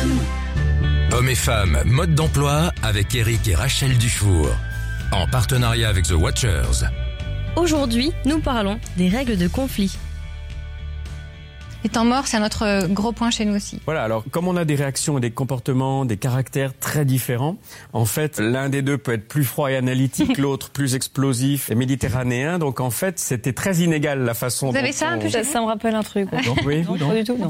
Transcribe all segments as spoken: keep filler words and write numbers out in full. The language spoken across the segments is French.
Hommes et femmes, mode d'emploi avec Eric et Rachel Dufour. En partenariat avec The Watchers. Aujourd'hui, nous parlons des règles de conflit. Les temps morts, c'est un autre gros point chez nous aussi. Voilà, alors comme on a des réactions et des comportements, des caractères très différents, en fait, l'un des deux peut être plus froid et analytique, l'autre plus explosif et méditerranéen. Donc en fait, c'était très inégal la façon Vous dont avez ça un on... peu Ça, ça me rappelle un truc. Ouais. Donc, oui, non, non. pas du tout, non.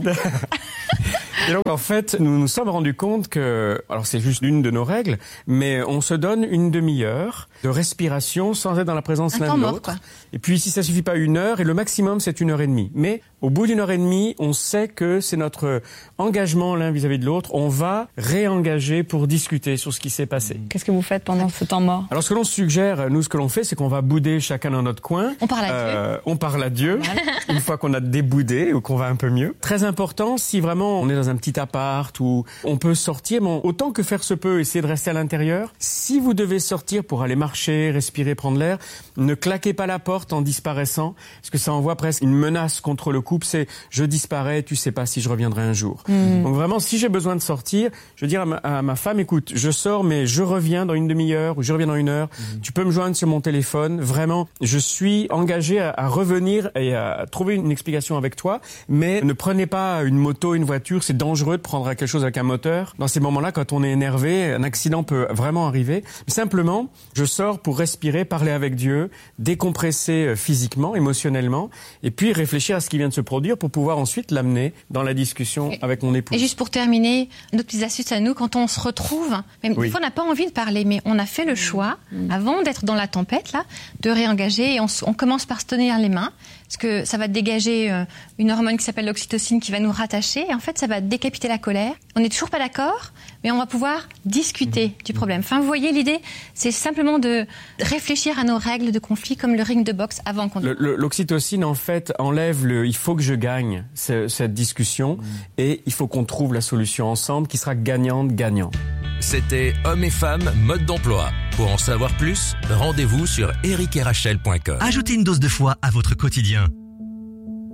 Et donc en fait, nous nous sommes rendus compte que, alors c'est juste une de nos règles, mais on se donne une demi-heure de respiration sans être dans la présence l'un de l'autre. Et puis si ça suffit pas une heure, et le maximum c'est une heure et demie. Mais au bout d'une heure et demie, on sait que c'est notre engagement l'un vis-à-vis de l'autre. On va réengager pour discuter sur ce qui s'est passé. Qu'est-ce que vous faites pendant ce temps mort ? Alors ce que l'on suggère, nous ce que l'on fait, c'est qu'on va bouder chacun dans notre coin. On parle à euh, Dieu. On parle à Dieu. Une fois qu'on a déboudé ou qu'on va un peu mieux. Très important, si vraiment on est dans un petit appart où on peut sortir, mais autant que faire se peut, essayer de rester à l'intérieur. Si vous devez sortir pour aller marcher, respirer, prendre l'air, ne claquez pas la porte en disparaissant, parce que ça envoie presque une menace contre le couple. C'est je disparais, tu sais pas si je reviendrai un jour. Mmh. Donc vraiment, si j'ai besoin de sortir, je veux dire à ma, à ma femme, écoute, je sors, mais je reviens dans une demi-heure ou je reviens dans une heure. Mmh. Tu peux me joindre sur mon téléphone. Vraiment, je suis engagé à, à revenir et à trouver une explication avec toi. Mais ne prenez pas une moto, une voiture. C'est dangereux de prendre quelque chose avec un moteur. Dans ces moments-là, quand on est énervé, un accident peut vraiment arriver. Mais simplement, je sors pour respirer, parler avec Dieu, décompresser physiquement, émotionnellement, et puis réfléchir à ce qui vient de se produire pour pouvoir ensuite l'amener dans la discussion et, avec mon épouse. Et juste pour terminer, nos petites astuces à nous, quand on se retrouve, même oui. des fois on n'a pas envie de parler, mais on a fait le choix, mmh. avant d'être dans la tempête, là, de réengager, et on, on commence par se tenir les mains, parce que ça va dégager euh, une hormone qui s'appelle l'oxytocine qui va nous rattacher, et en fait ça va décapiter la colère. On n'est toujours pas d'accord, mais on va pouvoir discuter mmh. du problème. Enfin, vous voyez, l'idée, c'est simplement de réfléchir à nos règles de conflit, comme le ring de boxe avant qu'on... Le, le, l'oxytocine, en fait, enlève le « il faut que je gagne » cette discussion, mmh. et il faut qu'on trouve la solution ensemble qui sera gagnante-gagnant. C'était Hommes et femmes, mode d'emploi. Pour en savoir plus, rendez-vous sur eric et rachel point com. Ajoutez une dose de foi à votre quotidien.